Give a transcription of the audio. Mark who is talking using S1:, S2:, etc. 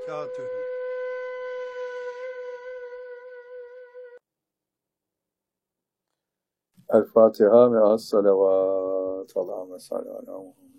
S1: وبركاته.
S2: الفاتحة مع الصلوات. اللهم صل على محمد.